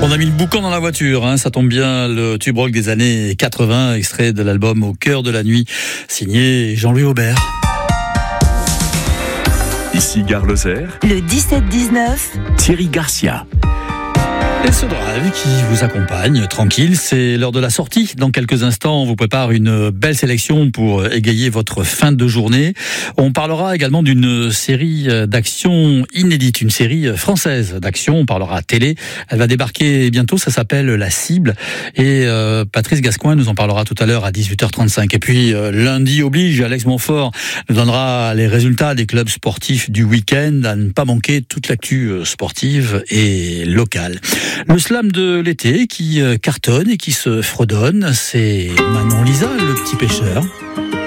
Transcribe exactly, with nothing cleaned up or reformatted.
On a mis le boucan dans la voiture, hein, ça tombe bien, le tube rock des années quatre-vingts, extrait de l'album Au cœur de la nuit, signé Jean-Louis Aubert. Ici Gare Lozère, le dix-sept dix-neuf, Thierry Garcia. Et ce drive qui vous accompagne, tranquille, c'est l'heure de la sortie. Dans quelques instants, on vous prépare une belle sélection pour égayer votre fin de journée. On parlera également d'une série d'action inédite, une série française d'action. On parlera télé. Elle va débarquer bientôt, ça s'appelle La Cible. Et euh, Patrice Gascoigne nous en parlera tout à l'heure à dix-huit heures trente-cinq. Et puis, euh, lundi oblige, Alex Montfort nous donnera les résultats des clubs sportifs du week-end, à ne pas manquer toute l'actu sportive et locale. Le slam de l'été qui cartonne et qui se fredonne, c'est Manon Lisa, le petit pêcheur.